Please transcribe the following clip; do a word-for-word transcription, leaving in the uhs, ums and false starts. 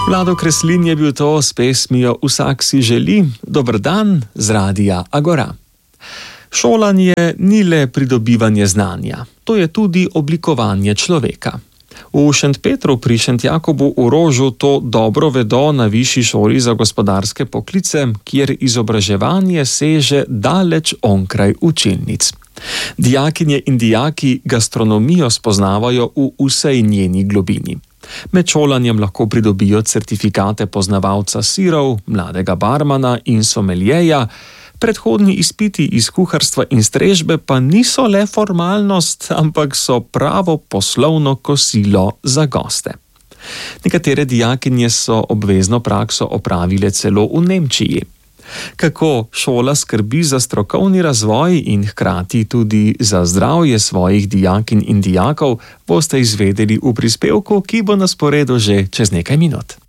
Vlado Kreslin je bil to s pesmijo Vsak si želi. Dober dan z Radia Agora. Šolanje ni le pridobivanje znanja, to je tudi oblikovanje človeka. V Šentpetru pri Šentjakobu v Rožu to dobro vedo na Višji šoli za gospodarske poklice, kjer izobraževanje seže daleč onkraj učilnic. Dijakinje in dijaki gastronomijo spoznavajo v vsej njeni globini. Med šolanjem lahko pridobijo certifikate poznavalca sirov, mladega barmana in someljeja. Predhodni izpiti iz kuharstva in strežbe pa niso le formalnost, ampak so pravo poslovno kosilo za goste. Nekatere dijakinje so obvezno prakso opravile celo v Nemčiji. Kako šola skrbi za strokovni razvoj in hkrati tudi za zdravje svojih dijakinj in dijakov, boste izvedeli v prispevku, ki bo na sporedu že čez nekaj minut.